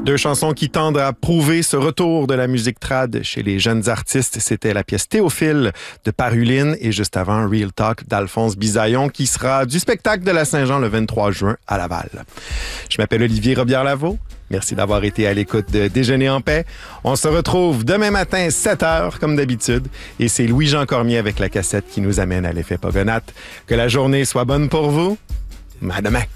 Deux chansons qui tendent à prouver ce retour de la musique trad chez les jeunes artistes. C'était la pièce Théophile de Paruline et juste avant Real Talk d'Alphonse Bisaillon qui sera du spectacle de la Saint-Jean le 23 juin à Laval. Je m'appelle Olivier Robillard-Lavaux. Merci d'avoir été à l'écoute de Déjeuner en paix. On se retrouve demain matin 7h comme d'habitude et c'est Louis-Jean Cormier avec la cassette qui nous amène à l'effet Pogonate. Que la journée soit bonne pour vous. À demain.